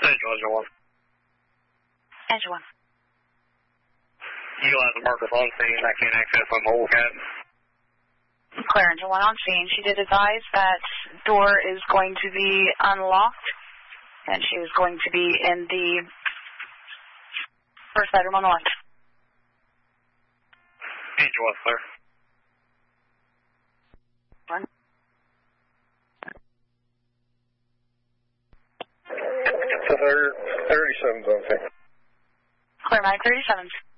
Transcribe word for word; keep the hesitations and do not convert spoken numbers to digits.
Engine one. Engine one. Eagle has a marker on scene. I can't access on the whole cat. Clear Engine one on scene. She did advise that door is going to be unlocked, and she is going to be in the first bedroom on the left. Engine one, clear. One. thirty-seven's on scene. Clear nine thirty-seven.